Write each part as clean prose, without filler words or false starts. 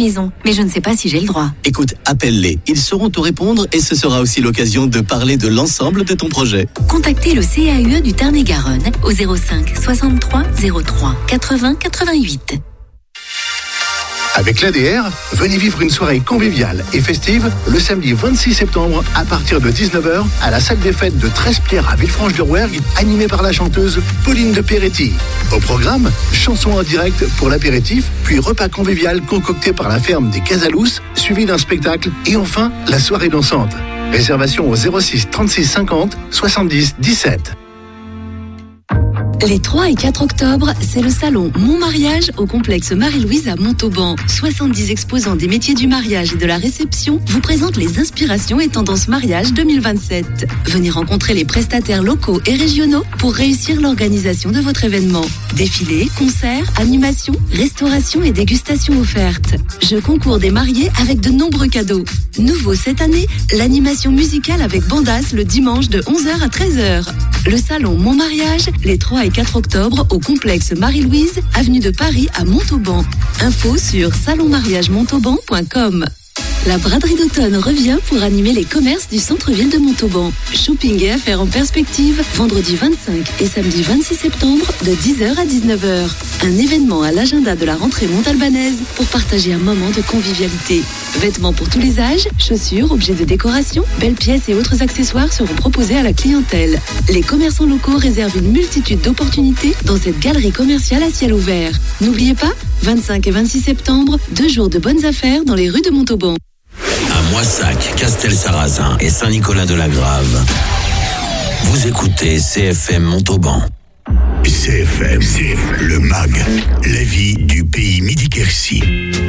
maison, mais je ne sais pas si j'ai le droit. Écoute, appelle-les. Ils sauront te répondre et ce sera aussi l'occasion de parler de l'ensemble de ton projet. Contactez le CAUE du Tarn-et-Garonne au 05 63 03 80 88. Avec l'ADR, venez vivre une soirée conviviale et festive le samedi 26 septembre à partir de 19h à la salle des fêtes de Trespierre à Villefranche-de-Rouergue, animée par la chanteuse Pauline de Peretti. Au programme, chansons en direct pour l'apéritif, puis repas convivial concocté par la ferme des Casalous, suivi d'un spectacle et enfin la soirée dansante. Réservation au 06 36 50 70 17. Les 3 et 4 octobre, c'est le salon Mon Mariage au complexe Marie-Louise à Montauban. 70 exposants des métiers du mariage et de la réception vous présentent les inspirations et tendances mariage 2027. Venez rencontrer les prestataires locaux et régionaux pour réussir l'organisation de votre événement. Défilés, concerts, animations, restauration et dégustations offertes. Jeux concours des mariés avec de nombreux cadeaux. Nouveau cette année, l'animation musicale avec Bandas le dimanche de 11h à 13h. Le salon Mon Mariage, les 3 et 4 octobre au complexe Marie-Louise, avenue de Paris à Montauban. Info sur salonmariagemontauban.com. La braderie d'automne revient pour animer les commerces du centre-ville de Montauban. Shopping et affaires en perspective, vendredi 25 et samedi 26 septembre de 10h à 19h. Un événement à l'agenda de la rentrée montalbanaise pour partager un moment de convivialité. Vêtements pour tous les âges, chaussures, objets de décoration, belles pièces et autres accessoires seront proposés à la clientèle. Les commerçants locaux réservent une multitude d'opportunités dans cette galerie commerciale à ciel ouvert. N'oubliez pas, 25 et 26 septembre, 2 jours de bonnes affaires dans les rues de Montauban. À Moissac, Castel-Sarrazin et Saint-Nicolas-de-la-Grave. Vous écoutez CFM Montauban. CFM, le MAG, la vie du pays Midi-Quercy.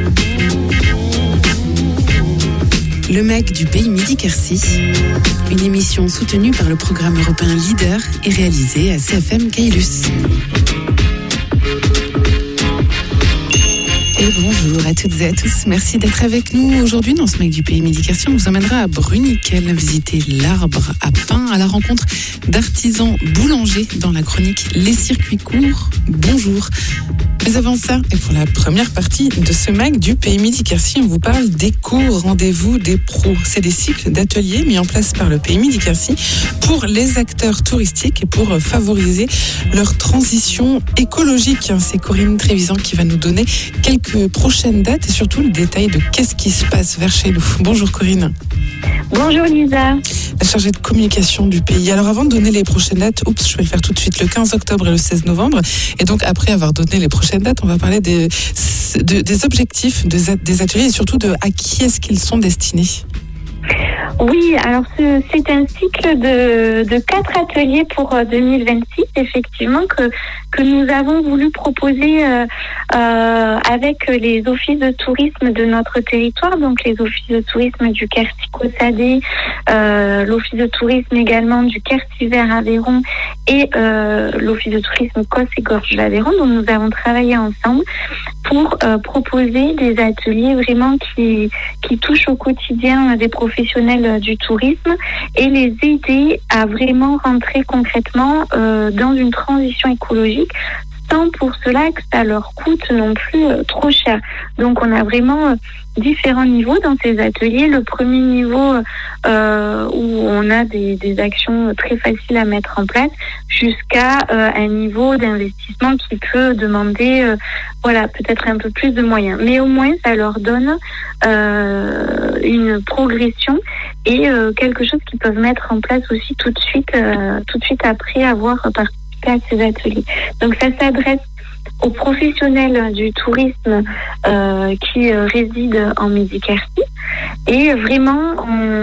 Le MAG du pays Midi-Quercy, une émission soutenue par le programme européen Leader et réalisée à CFM Caylus. Et bonjour à toutes et à tous, merci d'être avec nous. Aujourd'hui, dans ce MAG du pays Midi-Quercy, on vous emmènera à Bruniquel visiter l'arbre à pain à la rencontre d'artisans boulangers dans la chronique Les circuits courts. Bonjour. Mais avant ça, et pour la première partie de ce MAG du pays Midi-Quercy, on vous parle d'éco-rendez-vous des pros. C'est des cycles d'ateliers mis en place par le pays Midi-Quercy pour les acteurs touristiques et pour favoriser leur transition écologique. C'est Corinne Trévisan qui va nous donner quelques prochaines dates et surtout le détail de qu'est-ce qui se passe vers chez nous. Bonjour Corinne. Bonjour Lisa. La chargée de communication du pays. Alors avant de donner les prochaines dates, je vais le faire tout de suite, le 15 octobre et le 16 novembre. Et donc après avoir donné les prochaines dates, on va parler des objectifs des ateliers et surtout de à qui est-ce qu'ils sont destinés. Oui, alors c'est un cycle de 4 ateliers pour 2026, effectivement, que nous avons voulu proposer avec les offices de tourisme de notre territoire, donc les offices de tourisme du Quercy-Caussade, l'office de tourisme également du Quercy-Vert-Aveyron et l'office de tourisme Cosse et Gorge d'Aveyron, dont nous avons travaillé ensemble pour proposer des ateliers vraiment qui touchent au quotidien des professionnels du tourisme et les aider à vraiment rentrer concrètement dans une transition écologique sans pour cela que ça leur coûte non plus trop cher. Donc on a vraiment différents niveaux dans ces ateliers. Le premier niveau où on a des actions très faciles à mettre en place jusqu'à un niveau d'investissement qui peut demander peut-être un peu plus de moyens. Mais au moins ça leur donne une progression et quelque chose qu'ils peuvent mettre en place aussi tout de suite après avoir participé à ces ateliers. Donc ça s'adresse aux professionnels du tourisme qui résident en Midi-Quercy et vraiment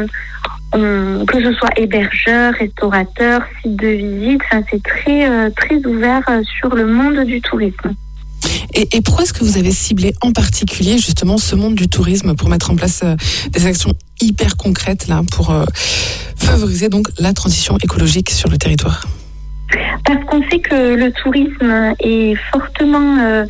que ce soit hébergeurs, restaurateurs, sites de visite, c'est très ouvert sur le monde du tourisme. Et pourquoi est-ce que vous avez ciblé en particulier justement ce monde du tourisme pour mettre en place des actions hyper concrètes là pour favoriser donc la transition écologique sur le territoire? Parce qu'on sait que le tourisme est fortement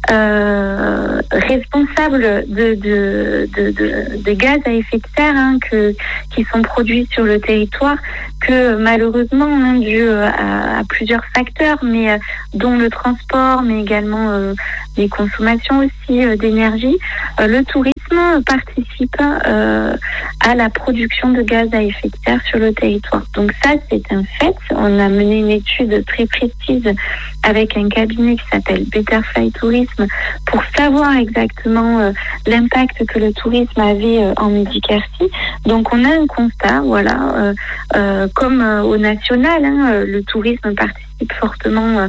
responsable de gaz à effet de serre qui sont produits sur le territoire, que malheureusement, dû à plusieurs facteurs, mais dont le transport, mais également les consommations aussi d'énergie, le tourisme tourisme participe à la production de gaz à effet de serre sur le territoire. Donc ça, c'est un fait. On a mené une étude très précise avec un cabinet qui s'appelle Betterfly Tourisme pour savoir exactement l'impact que le tourisme avait en Midi-Quercy. Donc on a un constat, voilà, comme au national, le tourisme participe fortement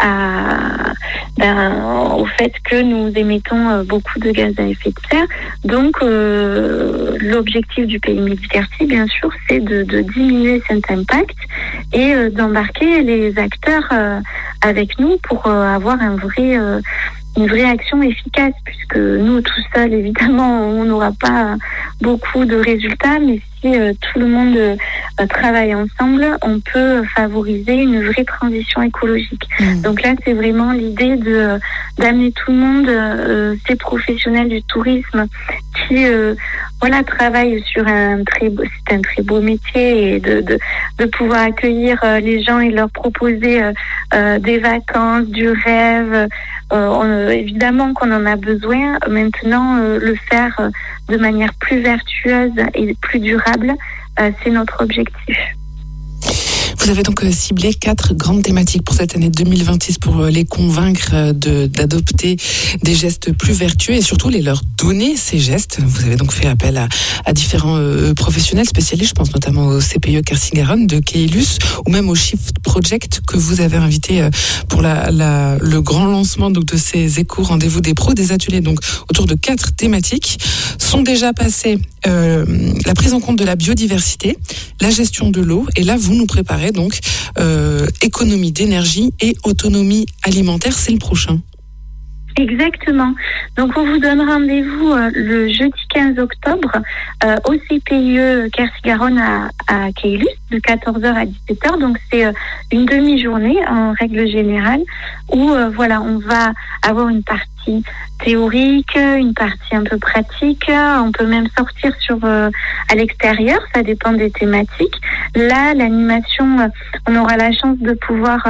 au fait que nous émettons beaucoup de gaz à effet de serre. Donc l'objectif du pays Midi-Quercy, bien sûr, c'est de diminuer cet impact et d'embarquer les acteurs avec nous pour avoir une vraie action efficace, puisque nous, tout seuls, évidemment, on n'aura pas beaucoup de résultats, mais si tout le monde travaille ensemble, on peut favoriser une vraie transition écologique. Donc là, c'est vraiment l'idée d'amener tout le monde, ces professionnels du tourisme qui travaillent sur c'est un très beau métier, et de pouvoir accueillir les gens et leur proposer des vacances, du rêve. Évidemment qu'on en a besoin. Maintenant, le faire de manière plus vertueuse et plus durable, c'est notre objectif. Vous avez donc ciblé 4 grandes thématiques pour cette année 2026 pour les convaincre d'adopter des gestes plus vertueux et surtout leur donner ces gestes. Vous avez donc fait appel à différents professionnels spécialistes, je pense notamment au CPE Quercy-Garonne de Keylus ou même au Shift Project que vous avez invité pour le grand lancement donc de ces éco-rendez-vous des pros. Des ateliers donc autour de 4 thématiques sont déjà passés la prise en compte de la biodiversité, la gestion de l'eau, et là vous nous préparez donc économie d'énergie et autonomie alimentaire, c'est le prochain. Exactement. Donc on vous donne rendez-vous le jeudi 15 octobre au CPIE Quercy-Garonne à Keylus de 14h à 17h. Donc c'est une demi-journée en règle générale où on va avoir une partie théorique, une partie un peu pratique. On peut même sortir à l'extérieur, ça dépend des thématiques. Là, l'animation, on aura la chance de pouvoir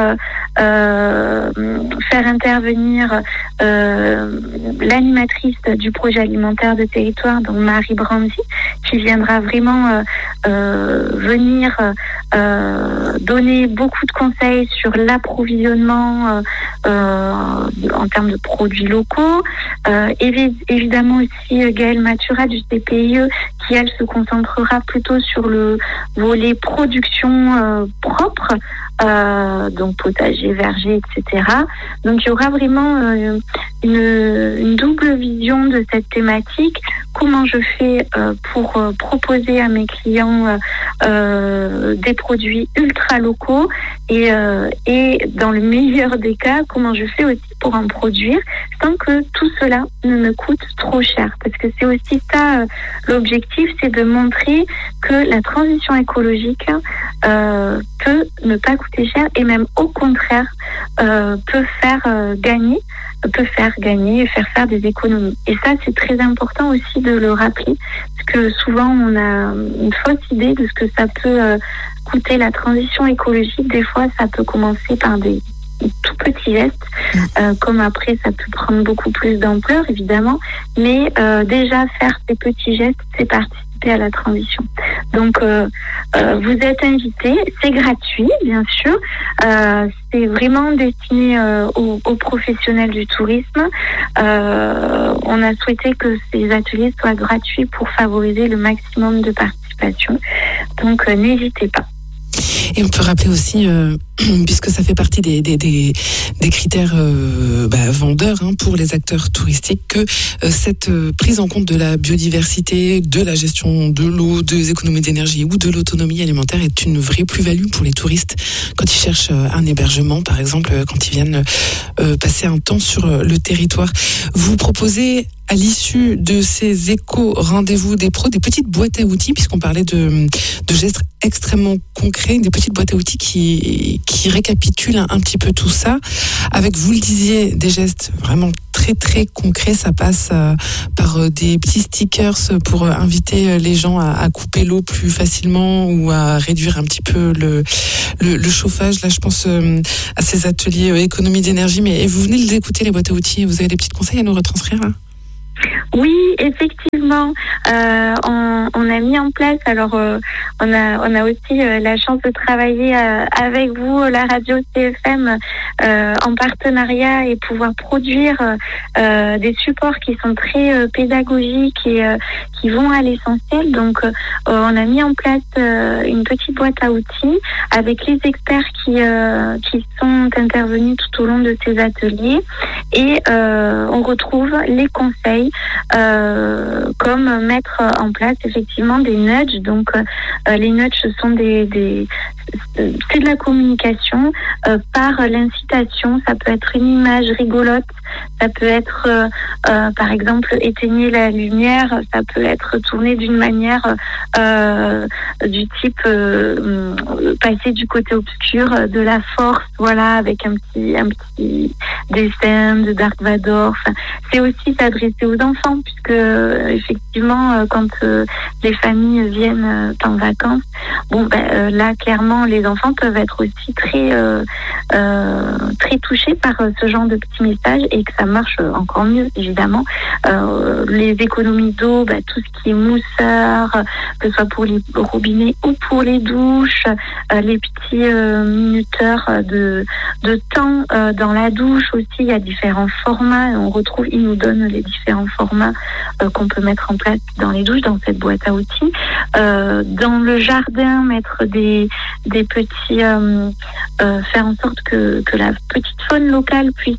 faire intervenir l'animatrice du projet alimentaire de territoire, donc Marie Brandy, qui viendra vraiment venir donner beaucoup de conseils sur l'approvisionnement en termes de produits locaux. Évidemment aussi Gaëlle Matura du CPIE qui, elle, se concentrera plutôt sur le volet production propre, donc potager, verger, etc. Donc il y aura vraiment une double vision de cette thématique. Comment je fais pour proposer à mes clients des produits ultra locaux et dans le meilleur des cas, comment je fais aussi pour en produire sans que tout cela ne me coûte trop cher. Parce que c'est aussi ça l'objectif, c'est de montrer que la transition écologique peut ne pas coûter cher et même au contraire peut faire gagner et faire des économies. Et ça, c'est très important aussi de le rappeler, parce que souvent on a une fausse idée de ce que ça peut coûter la transition écologique. Des fois, ça peut commencer par des tout petits gestes, comme après ça peut prendre beaucoup plus d'ampleur évidemment, mais déjà faire ces petits gestes, c'est participer à la transition. Donc vous êtes invités, c'est gratuit bien sûr, c'est vraiment destiné aux professionnels du tourisme. On a souhaité que ces ateliers soient gratuits pour favoriser le maximum de participation, donc n'hésitez pas. Et on peut rappeler aussi, puisque ça fait partie des critères vendeurs pour les acteurs touristiques, que cette prise en compte de la biodiversité, de la gestion de l'eau, des économies d'énergie ou de l'autonomie alimentaire est une vraie plus-value pour les touristes quand ils cherchent un hébergement, par exemple, quand ils viennent passer un temps sur le territoire. Vous proposez à l'issue de ces éco-rendez-vous des pros, des petites boîtes à outils, puisqu'on parlait de gestes extrêmement concrets, des petites boîtes à outils qui récapitulent un petit peu tout ça, avec, vous le disiez, des gestes vraiment très très concrets. Ça passe par des petits stickers pour inviter les gens à couper l'eau plus facilement ou à réduire un petit peu le chauffage. Là, je pense à ces ateliers économie d'énergie. Mais vous venez d'écouter les boîtes à outils, vous avez des petits conseils à nous retranscrire, hein? Oui, effectivement, on a mis en place. Alors, on a aussi la chance de travailler avec vous, la radio CFM, en partenariat et pouvoir produire des supports qui sont très pédagogiques et qui vont à l'essentiel. Donc, on a mis en place une petite boîte à outils avec les experts qui sont intervenus tout au long de ces ateliers et on retrouve les conseils. Comme mettre en place effectivement des nudges. Donc les nudges, ce sont c'est de la communication par l'incitation. Ça peut être une image rigolote, ça peut être par exemple éteignez la lumière, ça peut être tourné d'une manière du type passer du côté obscur de la force, voilà, avec un petit dessin de Dark Vador. Enfin, c'est aussi s'adresser aux enfants puisque effectivement quand les familles viennent en vacances, là clairement les enfants peuvent être aussi très touchés par ce genre de petits messages et que ça marche encore mieux évidemment. Les économies d'eau, tout ce qui est mousseur, que ce soit pour les robinets ou pour les douches, les petits minuteurs de temps dans la douche aussi, il y a différents formats. Il nous donne les différents formats qu'on peut mettre en place dans les douches, dans cette boîte à outils. Dans le jardin, mettre des petits, faire en sorte que la petite faune locale puisse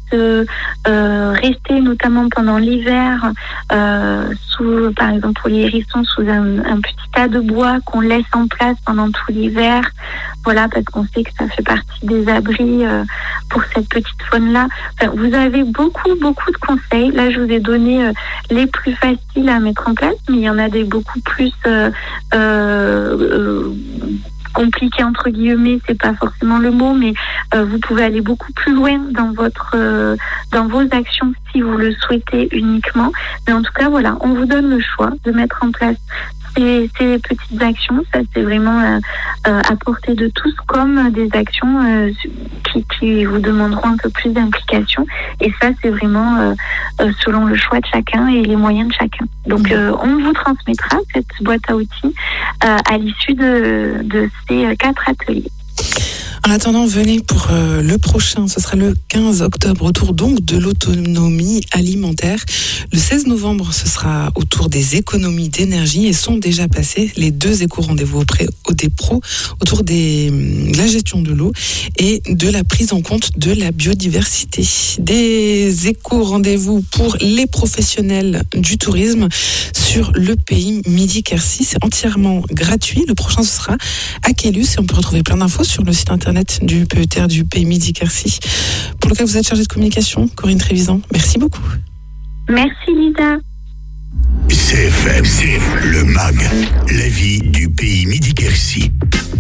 rester, notamment pendant l'hiver, sous, par exemple, pour les hérissons, sous un petit tas de bois qu'on laisse en place pendant tout l'hiver. Voilà, parce qu'on sait que ça fait partie des abris pour cette petite faune-là. Enfin, vous avez beaucoup de conseils. Là, je vous ai donné les plus faciles à mettre en place, mais il y en a des beaucoup plus compliqués entre guillemets, c'est pas forcément le mot, mais vous pouvez aller beaucoup plus loin dans vos actions si vous le souhaitez uniquement. Mais en tout cas, voilà, on vous donne le choix de mettre en place ces petites actions. Ça, c'est vraiment à portée de tous, comme des actions qui vous demanderont un peu plus d'implication. Et ça, c'est vraiment selon le choix de chacun et les moyens de chacun. Donc, on vous transmettra cette boîte à outils à l'issue de ces 4 ateliers. En attendant, venez pour le prochain, ce sera le 15 octobre, autour donc de l'autonomie alimentaire. Le 16 novembre, ce sera autour des économies d'énergie et sont déjà passés les 2 éco-rendez-vous auprès des pros autour de la gestion de l'eau et de la prise en compte de la biodiversité. Des éco-rendez-vous pour les professionnels du tourisme sur le pays Midi-Quercy. C'est entièrement gratuit. Le prochain, ce sera à Caylus et on peut retrouver plein d'infos sur le site internet du PETR du pays Midi-Quercy, pour lequel vous êtes chargée de communication, Corinne Trévisan. Merci beaucoup. Merci Lisa. CFM, le MAG, la vie du pays Midi-Quercy.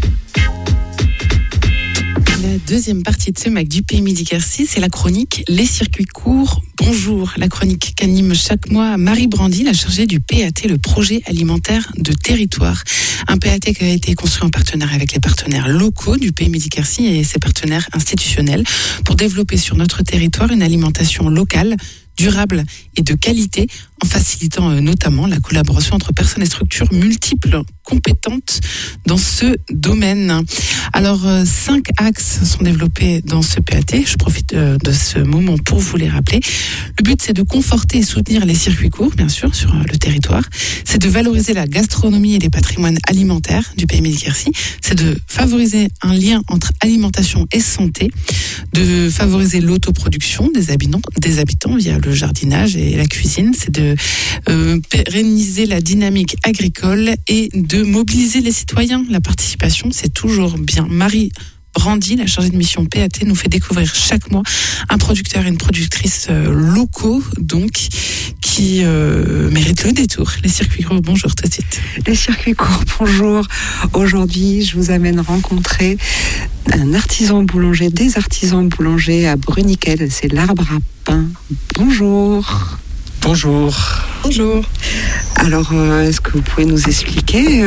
La deuxième partie de ce MAG du pays Midi-Quercy, c'est la chronique Les circuits courts. Bonjour, la chronique qu'anime chaque mois Marie Brandy, la chargée du PAT, le projet alimentaire de territoire. Un PAT qui a été construit en partenariat avec les partenaires locaux du pays Midi-Quercy et ses partenaires institutionnels pour développer sur notre territoire une alimentation locale, durable et de qualité, en facilitant notamment la collaboration entre personnes et structures multiples, compétentes dans ce domaine. Alors, 5 axes sont développés dans ce PAT. Je profite de ce moment pour vous les rappeler. Le but, c'est de conforter et soutenir les circuits courts, bien sûr, sur le territoire. C'est de valoriser la gastronomie et les patrimoines alimentaires du pays Midi-Quercy. C'est de favoriser un lien entre alimentation et santé, de favoriser l'autoproduction des habitants via le jardinage et la cuisine. C'est de pérenniser la dynamique agricole et de mobiliser les citoyens. La participation, c'est toujours bien. Marie Brandy, la chargée de mission PAT, nous fait découvrir chaque mois un producteur et une productrice locaux, donc, qui méritent le détour. Les circuits courts, bonjour tout de suite. Les circuits courts, bonjour. Aujourd'hui, je vous amène rencontrer un artisan boulanger, des artisans boulangers à Bruniquel. C'est l'Arbre à Pain. Bonjour. Bonjour. Bonjour. Alors, est-ce que vous pouvez nous expliquer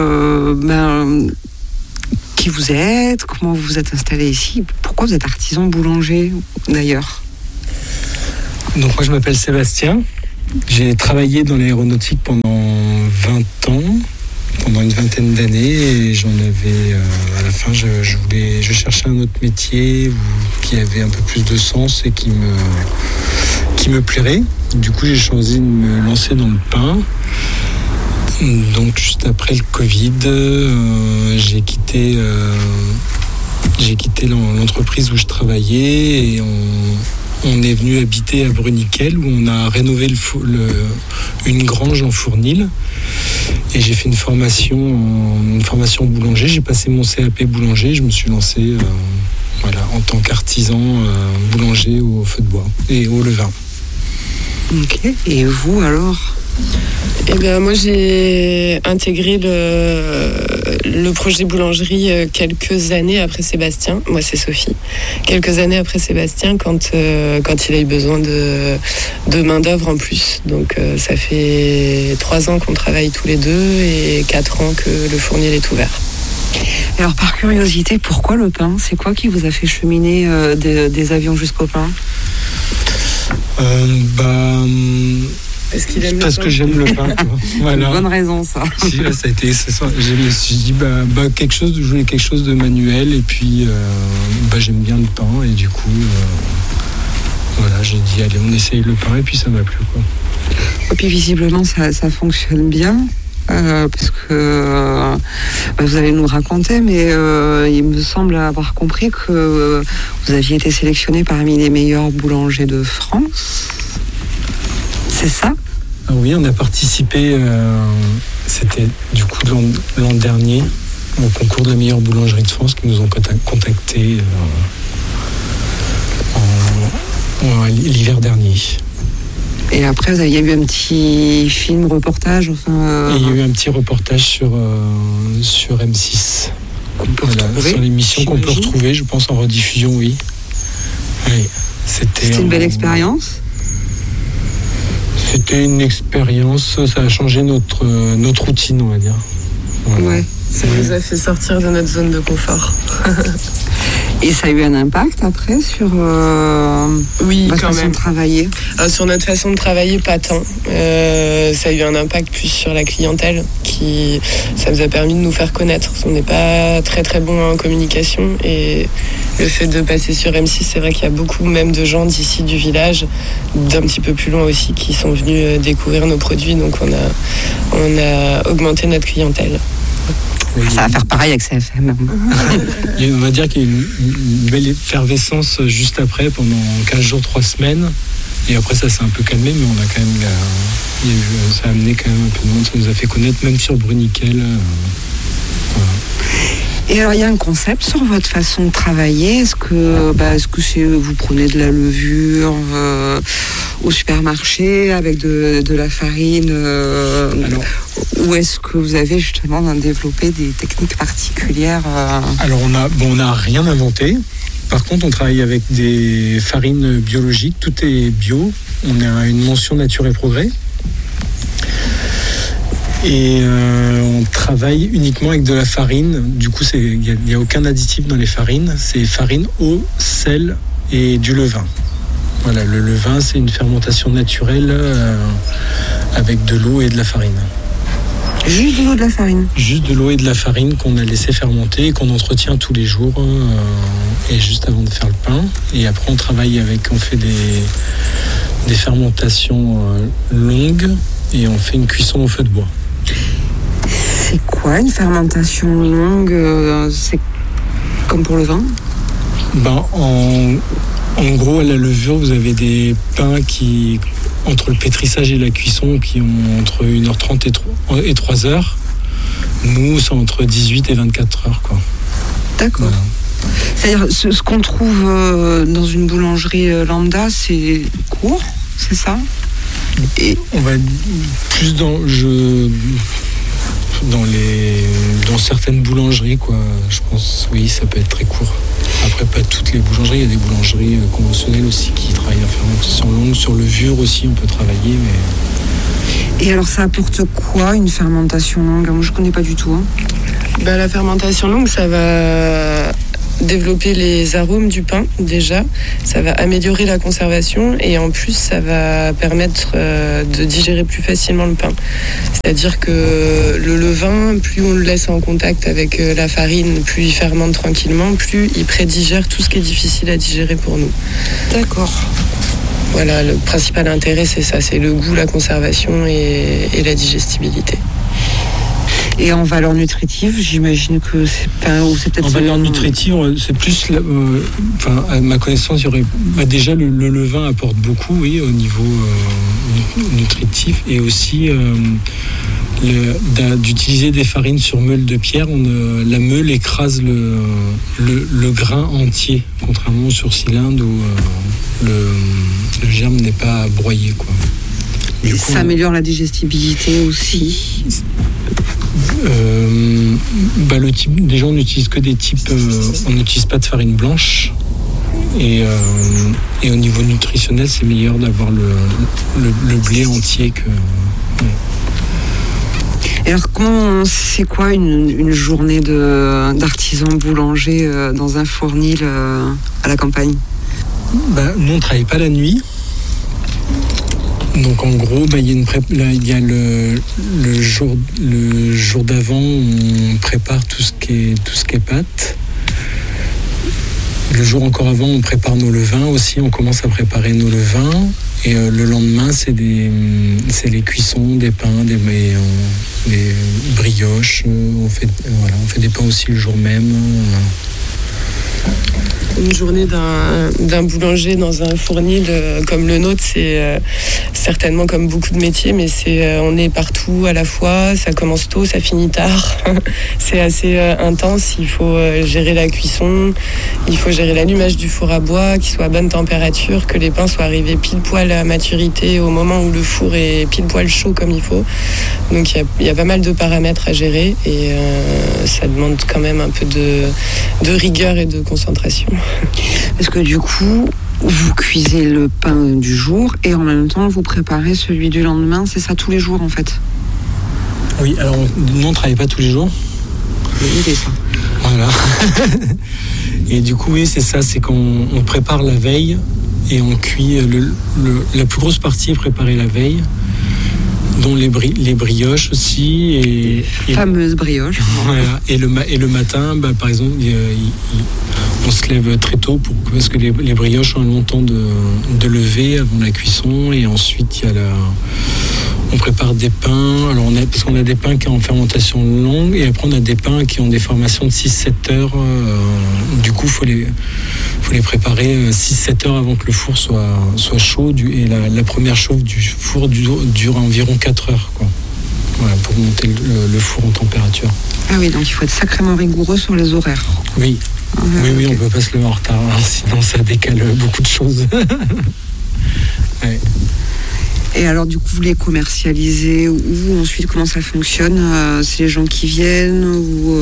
qui vous êtes, comment vous vous êtes installé ici, pourquoi vous êtes artisan boulanger d'ailleurs? Donc moi je m'appelle Sébastien, J'ai travaillé dans l'aéronautique pendant 20 ans, pendant une vingtaine d'années, et j'en avais, à la fin, je cherchais un autre métier qui avait un peu plus de sens et qui me plairait. Du coup, j'ai choisi de me lancer dans le pain. Donc, juste après le Covid, j'ai quitté l'entreprise où je travaillais et on est venu habiter à Bruniquel, où on a rénové une grange en Fournil. Et j'ai fait une formation boulanger. J'ai passé mon CAP boulanger. Je me suis lancé en tant qu'artisan boulanger au feu de bois et au levain. Ok. Et vous alors ? Eh bien, moi, j'ai intégré le projet boulangerie quelques années après Sébastien. Moi, c'est Sophie. Quelques années après Sébastien, quand il a eu besoin de main-d'œuvre en plus. Donc, ça fait 3 ans qu'on travaille tous les deux et 4 ans que le Fournil est ouvert. Alors, par curiosité, pourquoi le pain ? C'est quoi qui vous a fait cheminer des avions jusqu'au pain ? Parce que j'aime le pain. Voilà. Bonne raison, ça. Ça a été, c'est ça. Je me suis dit, je voulais quelque chose de manuel, et puis j'aime bien le pain, et du coup, j'ai dit, allez, on essaye le pain, et puis ça m'a plu, quoi. Et puis visiblement, ça fonctionne bien. Parce que vous allez nous raconter, mais il me semble avoir compris que vous aviez été sélectionné parmi les meilleurs boulangers de France. C'est ça ? Oui, on a participé, c'était du coup l'an dernier, au concours de la meilleure boulangerie de France, qui nous ont contactés l'hiver dernier. Et après, il y a eu un petit film, reportage, Et il y a eu un petit reportage sur M6. Sur l'émission qu'on peut retrouver, je pense, en rediffusion, oui. C'était une belle expérience. C'était une expérience, ça a changé notre routine, on va dire. Voilà. Ouais, ça nous a fait sortir de notre zone de confort. Et ça a eu un impact après sur votre façon de travailler ? Sur notre façon de travailler, pas tant. Ça a eu un impact plus sur la clientèle, ça nous a permis de nous faire connaître. On n'est pas très très bon en communication, et le fait de passer sur M6, c'est vrai qu'il y a beaucoup même de gens d'ici du village, d'un petit peu plus loin aussi, qui sont venus découvrir nos produits. Donc on a augmenté notre clientèle. Ça va faire pareil avec CFM. On va dire qu'il y a une belle effervescence juste après, pendant 15 jours, 3 semaines. Et après, ça s'est un peu calmé, mais on a quand même. Ça a amené quand même un peu de monde, ça nous a fait connaître, même sur Bruniquel. Voilà. Et alors, il y a un concept sur votre façon de travailler. Est-ce que vous prenez de la levure au supermarché avec de la farine ou est-ce que vous avez justement développé des techniques particulières Alors, on n'a rien inventé. Par contre, on travaille avec des farines biologiques. Tout est bio. On a une mention Nature et Progrès. Et on travaille uniquement avec de la farine. Du coup, il n'y a aucun additif dans les farines. C'est farine, eau, sel et du levain. Voilà, le levain, c'est une fermentation naturelle avec de l'eau et de la farine. Juste de l'eau et de la farine ? Juste de l'eau et de la farine qu'on a laissé fermenter et qu'on entretient tous les jours, et juste avant de faire le pain. Et après, on fait des fermentations longues, et on fait une cuisson au feu de bois. C'est quoi une fermentation longue ? C'est comme pour le vin ? En gros, à la levure, vous avez des pains qui, entre le pétrissage et la cuisson, qui ont entre 1h30 et 3h. Nous, c'est entre 18 et 24 heures, quoi. D'accord. Voilà. C'est-à-dire, ce qu'on trouve dans une boulangerie lambda, c'est court, c'est ça ? Et on va plus dans certaines boulangeries, quoi. Je pense, oui, ça peut être très court. Après, pas toutes les boulangeries. Il y a des boulangeries conventionnelles aussi qui travaillent la fermentation longue. Sur levure aussi, on peut travailler. Mais... Et alors, ça apporte quoi, une fermentation longue ? Moi, je ne connais pas du tout. La fermentation longue, ça va développer les arômes du pain déjà, ça va améliorer la conservation et en plus ça va permettre de digérer plus facilement le pain. C'est-à-dire que le levain, plus on le laisse en contact avec la farine, plus il fermente tranquillement, plus il prédigère tout ce qui est difficile à digérer pour nous. D'accord. Voilà, le principal intérêt c'est ça, c'est le goût, la conservation et la digestibilité. Et en valeur nutritive, j'imagine que c'est peut-être... En valeur nutritive, c'est plus... à ma connaissance, il y aurait... déjà, le levain apporte beaucoup, oui, au niveau nutritif. Et aussi, d'utiliser des farines sur meule de pierre, la meule écrase le grain entier, contrairement sur cylindre où le germe n'est pas broyé, quoi. Du coup, ça améliore la digestibilité aussi. Déjà, on n'utilise que des types. On n'utilise pas de farine blanche. Et au niveau nutritionnel, c'est meilleur d'avoir le blé entier que. Et alors, c'est quoi une journée d'artisan boulanger dans un fournil à la campagne ? Nous, on ne travaille pas la nuit. Donc en gros, il y a le jour d'avant, on prépare tout ce qui est pâte. Le jour encore avant, on prépare nos levains aussi. On commence à préparer nos levains. Et le lendemain, c'est les cuissons, des pains, des brioches. On fait des pains aussi le jour même. Une journée d'un boulanger dans un fournil comme le nôtre, c'est certainement comme beaucoup de métiers, mais on est partout à la fois, ça commence tôt, ça finit tard. C'est assez intense, il faut gérer la cuisson, il faut gérer l'allumage du four à bois, qu'il soit à bonne température, que les pains soient arrivés pile poil à maturité au moment où le four est pile poil chaud comme il faut. Donc il y a pas mal de paramètres à gérer et ça demande quand même un peu de rigueur et de concentration. Parce que du coup, vous cuisez le pain du jour et en même temps, vous préparez celui du lendemain. C'est ça tous les jours, en fait ? Oui, alors nous, on ne travaille pas tous les jours. L'idée, ça. Voilà. Et du coup, oui, c'est ça. C'est qu'on prépare la veille et on cuit. La plus grosse partie est préparée la veille, dont les brioches aussi. Fameuses brioches. Voilà. Et le matin, par exemple, on se lève très tôt parce que les brioches ont un long temps de lever avant la cuisson. Et ensuite, on prépare des pains. Alors parce qu'on a des pains qui sont en fermentation longue et après on a des pains qui ont des formations de 6-7 heures. Du coup, il faut les préparer 6-7 heures avant que le four soit chaud. Et la première chauffe du four dure environ 4 heures, quoi. Voilà, pour monter le four en température. Ah oui, donc il faut être sacrément rigoureux sur les horaires. Oui. Oui, on ne peut pas se lever en retard, sinon ça décale beaucoup de choses. Ouais. Et alors, du coup, vous les commercialisez où ensuite, comment ça fonctionne ? C'est les gens qui viennent ou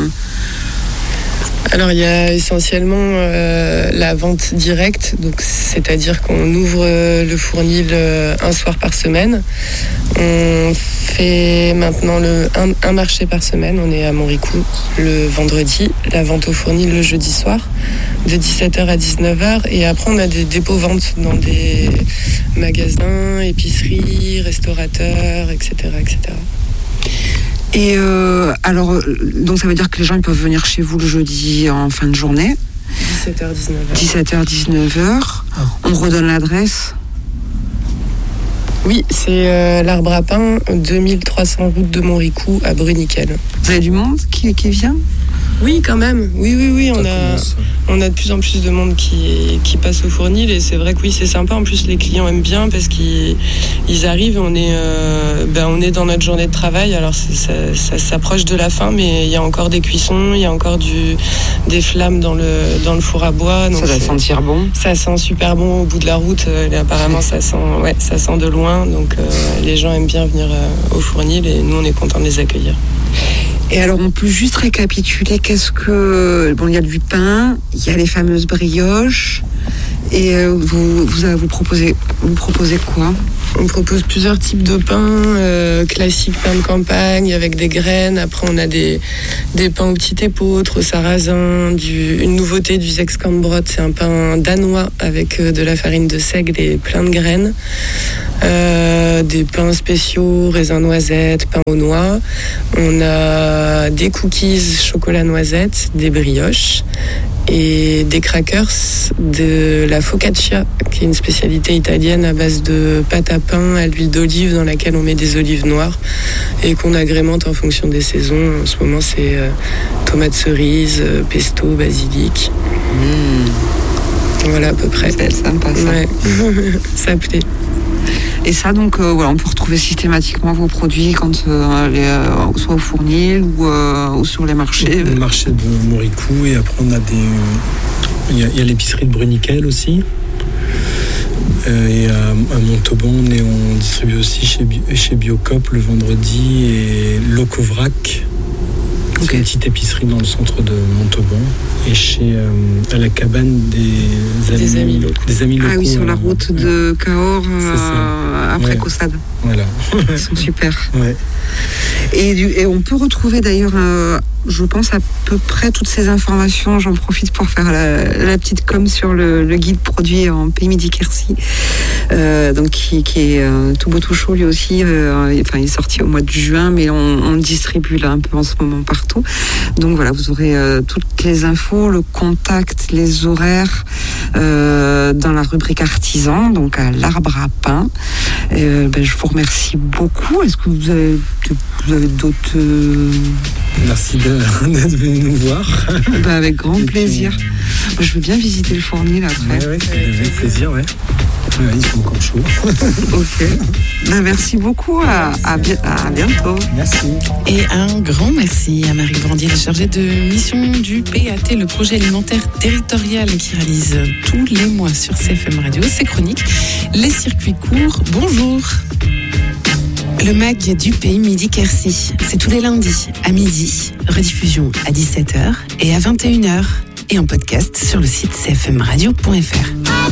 Alors, il y a essentiellement la vente directe, donc c'est-à-dire qu'on ouvre le fournil un soir par semaine. On fait maintenant un marché par semaine. On est à Montricou le vendredi, la vente au fournil le jeudi soir, de 17h à 19h. Et après, on a des dépôts-ventes dans des magasins, épiceries, restaurateurs, etc. etc. Et alors, donc ça veut dire que les gens ils peuvent venir chez vous le jeudi en fin de journée. 17h-19h. On redonne l'adresse. Oui, c'est l'Arbre à Pain, 2300 route de Montricou à Bruniquel. Vous avez du monde qui vient ? Oui, quand même. Oui. On a de plus en plus de monde qui passe au fournil et c'est vrai que oui, c'est sympa. En plus, les clients aiment bien parce qu'ils arrivent. On est dans notre journée de travail. Alors, ça s'approche de la fin, mais il y a encore des cuissons, il y a encore des flammes dans le four à bois. Donc ça va sentir bon. Ça sent super bon au bout de la route. Et apparemment, ça sent de loin. Donc, les gens aiment bien venir au fournil et nous, on est contents de les accueillir. Et alors, on peut juste récapituler il y a du pain, il y a les fameuses brioches, et vous proposez quoi ? On propose plusieurs types de pains, classiques pain de campagne avec des graines. Après, on a des pains au petit épeautre, au sarrasin, une nouveauté du Zexkambrot, c'est un pain danois avec de la farine de seigle et plein de graines. Des pains spéciaux, raisin noisette, pain aux noix. On a des cookies chocolat noisette, des brioches et des crackers de la focaccia, qui est une spécialité italienne à base de pâte à pain à l'huile d'olive dans laquelle on met des olives noires et qu'on agrémente en fonction des saisons. En ce moment, c'est tomates cerises, pesto, basilic. Voilà à peu près. C'est sympa ça. Ouais. Ça plaît. Et ça, donc, on peut retrouver systématiquement vos produits quand soit au Fournil ou sur les marchés. Le marché de Moricou, et après on a il y a l'épicerie de Bruniquel aussi. Et à Montauban, on distribue aussi chez Biocop le vendredi, et Locovrac. C'est une petite épicerie dans le centre de Montauban, et à la cabane des amis locaux. Ah oui, sur la route de Cahors, après Caussade. Voilà. Ils sont super. Ouais. Et on peut retrouver d'ailleurs, je pense, à peu près toutes ces informations. J'en profite pour faire la petite com sur le guide produit en Pays Midi Quercy, donc qui est tout beau tout chaud lui aussi. Il est sorti au mois de juin, mais on le distribue là un peu en ce moment partout. Donc voilà, vous aurez toutes les infos, le contact, les horaires dans la rubrique artisan, donc à l'Arbre à Pain. Je vous remercie beaucoup. Est-ce que vous avez d'autres... Merci d'être venu nous voir. Avec grand plaisir. Moi, je veux bien visiter le Fournil après. Oui, avec plaisir, ouais. Ils sont encore chauds. Ok. Merci beaucoup. À bientôt. Merci. Et un grand merci à Marie Brandier, la chargée de mission du PAT, le projet alimentaire territorial qui réalise tous les mois sur CFM Radio ses chroniques, les circuits courts. Bonjour. Le MAG du Pays Midi Quercy, c'est tous les lundis à midi, rediffusion à 17h et à 21h, et en podcast sur le site cfmradio.fr.